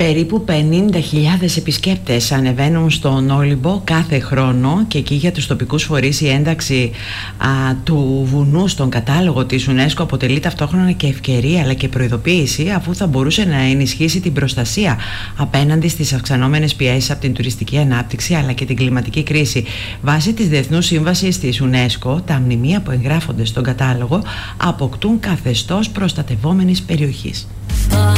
Περίπου 50.000 επισκέπτες ανεβαίνουν στον Όλυμπο κάθε χρόνο και εκεί για τους τοπικούς φορείς η ένταξη του βουνού στον κατάλογο της UNESCO αποτελεί ταυτόχρονα και ευκαιρία αλλά και προειδοποίηση, αφού θα μπορούσε να ενισχύσει την προστασία απέναντι στις αυξανόμενες πιέσεις από την τουριστική ανάπτυξη αλλά και την κλιματική κρίση. Βάσει της Διεθνούς Σύμβασης της UNESCO, τα μνημεία που εγγράφονται στον κατάλογο αποκτούν καθεστώς προστατευόμενης περιοχής.